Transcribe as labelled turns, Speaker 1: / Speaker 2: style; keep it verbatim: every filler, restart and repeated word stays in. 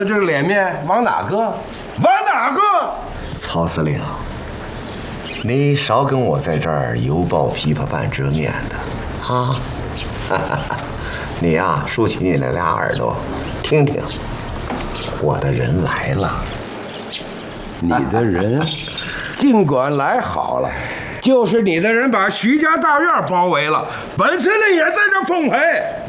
Speaker 1: 这个脸面往哪搁？往哪搁？
Speaker 2: 曹司令，你少跟我在这儿犹抱琵琶半遮面的啊！你呀，竖起你那俩耳朵，听听，我的人来了。
Speaker 1: 你的人，尽管来好了，就是你的人把徐家大院包围了，本司令也在这奉陪。